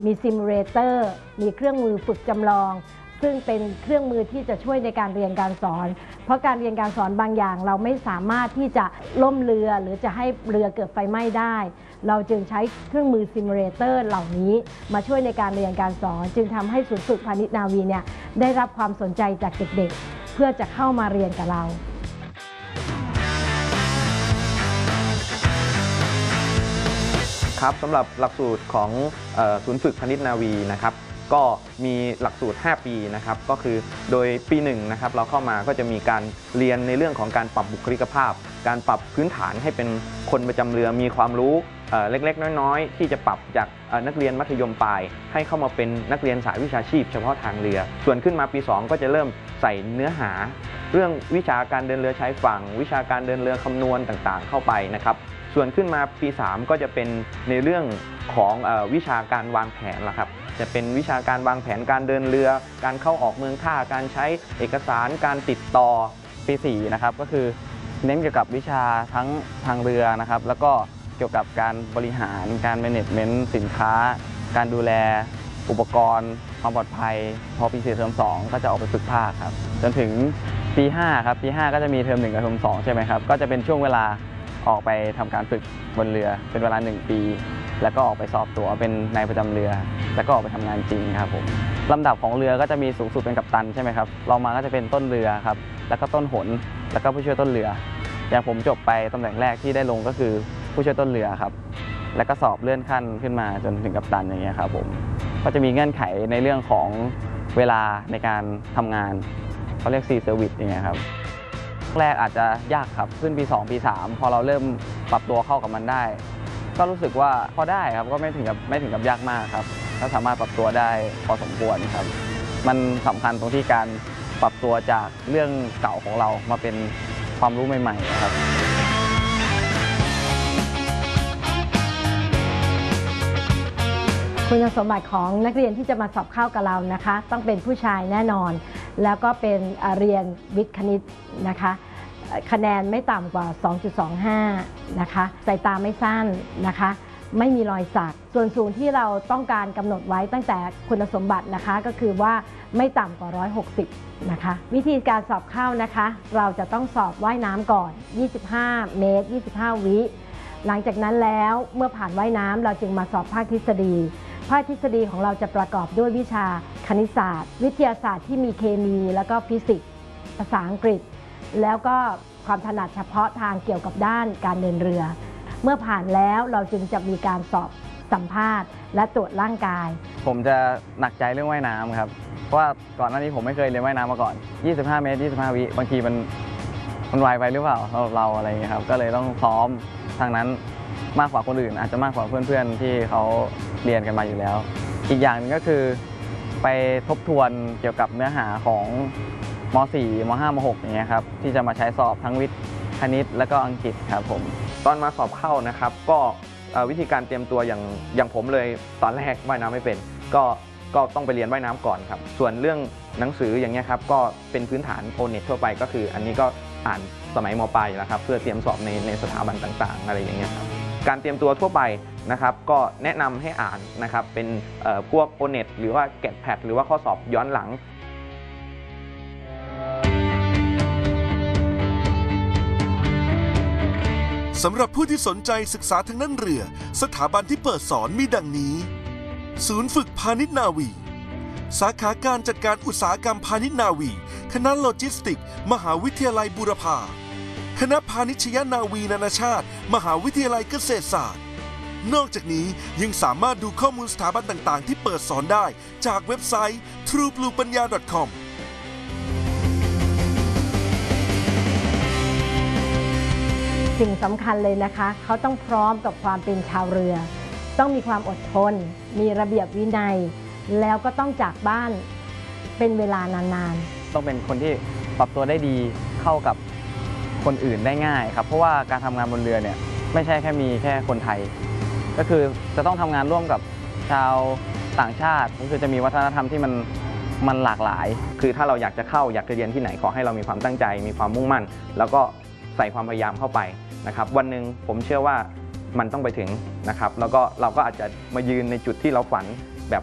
มีซิมูเลเตอร์มีเครื่องมือฝึกจำลองซึ่งเป็นเครื่องมือที่จะช่วยในการเรียนการสอนเพราะการเรียนการสอนบางอย่างเราไม่สามารถที่จะล่มเรือหรือจะให้เรือเกิดไฟไหม้ได้เราจึงใช้เครื่องมือซิมูเลเตอร์เหล่านี้มาช่วยในการเรียนการสอนจึงทำให้ศูนย์ฝึกพาณิชย์นาวีเนี่ยได้รับความสนใจจากเด็กๆเพื่อจะเข้ามาเรียนกับเราครับสำหรับหลักสูตรของศูนย์ฝึกพาณิชย์นาวีนะครับก็มีหลักสูตร5ปีนะครับก็คือโดยปี1นะครับเราเข้ามาก็จะมีการเรียนในเรื่องของการปรับบุคลิกภาพการปรับพื้นฐานให้เป็นคนประจำเรือมีความรู้เล็กๆน้อยๆที่จะปรับจากนักเรียนมัธยมปลายให้เข้ามาเป็นนักเรียนสายวิชาชีพเฉพาะทางเรือส่วนขึ้นมาปี2ก็จะเริ่มใส่เนื้อหาเรื่องวิชาการเดินเรือชายฝั่งวิชาการเดินเรือคำนวณต่างๆเข้าไปนะครับส่วนขึ้นมาปี3ก็จะเป็นในเรื่องของวิชาการวางแผนละครับจะเป็นวิชาการวางแผนการเดินเรือการเข้าออกเมืองท่าการใช้เอกสารการติดต่อปี4นะครับก็คือเน้นเกี่ยวกับวิชาทั้งทางเรือนะครับแล้วก็เกี่ยวกับการบริหารการแมเนจเมนต์สินค้าการดูแลอุปกรณ์ความปลอดภัยพอปี4เทอม2ก็จะออกไปฝึกภาคครับจนถึงปี5ครับปี5ก็จะมีเทอม1กับเทอม2ใช่ไหมครับก็จะเป็นช่วงเวลาออกไปทำการฝึกบนเรือเป็นเวลา1ปีแล้วก็ออกไปสอบตั๋วเป็นนายประจำเรือแล้วก็ออกไปทำงานจริงครับผมลำดับของเรือก็จะมีสูงสุดเป็นกัปตันใช่ไหมครับลองมาก็จะเป็นต้นเรือครับแล้วก็ต้นหนแล้วก็ผู้ช่วยต้นเรืออย่างผมจบไปตำแหน่งแรกที่ได้ลงก็คือผู้ช่วยต้นเรือครับแล้วก็สอบเลื่อนขั้นขึ้นมาจนถึงกัปตันอย่างเงี้ยครับผมก็จะมีเงื่อนไขในเรื่องของเวลาในการทำงานเขาเรียกซีเซอร์วิสอย่างเงี้ยครับแรกอาจจะยากครับขึ้นปี2ปี3พอเราเริ่มปรับตัวเข้ากับมันได้ก็รู้สึกว่าพอได้ครับก็ไม่ถึงกับยากมากครับก็สามารถปรับตัวได้พอสมควรครับมันสำคัญตรงที่การปรับตัวจากเรื่องเก่าของเรามาเป็นความรู้ใหม่ๆครับคุณสมบัติของนักเรียนที่จะมาสอบเข้ากับเรานะคะต้องเป็นผู้ชายแน่นอนแล้วก็เป็นเรียนวิทย์คณิตนะคะคะแนนไม่ต่ำกว่า 2.25 นะคะสายตาไม่สั้นนะคะไม่มีรอยสักส่วนสูงที่เราต้องการกำหนดไว้ตั้งแต่คุณสมบัตินะคะก็คือว่าไม่ต่ำกว่า160นะคะวิธีการสอบเข้านะคะเราจะต้องสอบว่ายน้ำก่อน25 เมตร 25 วิหลังจากนั้นแล้วเมื่อผ่านว่ายน้ำเราจึงมาสอบภาคทฤษฎีภาคทฤษฎีของเราจะประกอบด้วยวิชาคณิตศาสตร์วิทยาศาสตร์ที่มีเคมีแล้วก็ฟิสิกส์ภาษาอังกฤษแล้วก็ความถนัดเฉพาะทางเกี่ยวกับด้านการเดินเรือเมื่อผ่านแล้วเราจึงจะมีการสอบสัมภาษณ์และตรวจร่างกายผมจะหนักใจเรื่องว่ายน้ำครับเพราะว่าก่อนหน้านี้ผมไม่เคยเรียนว่ายน้ำมาก่อน25 เมตร 25 วิบางทีมันไวไปหรือเปล่าสำหรับเราอะไรอย่างเงี้ยครับก็เลยต้องซ้อมทางนั้นมากกว่าคนอื่นอาจจะมากกว่าเพื่อนๆที่เขาเรียนกันมาอยู่แล้วอีกอย่างนึงก็คือไปทบทวนเกี่ยวกับเนื้อหาของม.4 ม.5 ม.6 อย่างเงี้ยครับที่จะมาใช้สอบทั้งวิทย์คณิตและก็อังกฤษครับผมตอนมาสอบเข้านะครับก็วิธีการเตรียมตัวอย่างผมเลยตอนแรกว่ายน้ำไม่เป็นก็ต้องไปเรียนว่ายน้ำก่อนครับส่วนเรื่องหนังสืออย่างเงี้ยครับก็เป็นพื้นฐานโอเน็ตทั่วไปก็คืออันนี้ก็อ่านสมัยม.ปลายแล้วครับเพื่อเตรียมสอบในสถาบันต่างๆอะไรอย่างเงี้ยครับการเตรียมตัวทั่วไปนะครับก็แนะนำให้อ่านนะครับเป็นพวกโอเน็ตหรือว่าแกดแพดหรือว่าข้อสอบย้อนหลังสำหรับผู้ที่สนใจศึกษาทางด้านเรือสถาบันที่เปิดสอนมีดังนี้ศูนย์ฝึกพาณิชย์นาวีสาขาการจัดการอุตสาหกรรมพาณิชย์นาวีคณะโลจิสติกส์มหาวิทยาลัยบูรพาคณะพาณิชยนาวีนานาชาติมหาวิทยาลัยเกษตรศาสตร์นอกจากนี้ยังสามารถดูข้อมูลสถาบันต่างๆที่เปิดสอนได้จากเว็บไซต์ truebluepanya.com สิ่งสำคัญเลยนะคะเขาต้องพร้อมกับความเป็นชาวเรือต้องมีความอดทนมีระเบียบวินัยแล้วก็ต้องจากบ้านเป็นเวลานานๆต้องเป็นคนที่ปรับตัวได้ดีเข้ากับคนอื่นได้ง่ายครับเพราะว่าการทำงานบนเรือเนี่ยไม่ใช่มีแค่คนไทยก็คือจะต้องทำงานร่วมกับชาวต่างชาติก็คือจะมีวัฒนธรรมที่มันหลากหลายคือถ้าเราอยากจะเรียนที่ไหนขอให้เรามีความตั้งใจมีความมุ่งมั่นแล้วก็ใส่ความพยายามเข้าไปนะครับวันหนึ่งผมเชื่อว่ามันต้องไปถึงนะครับแล้วก็เราก็อาจจะมายืนในจุดที่เราฝัน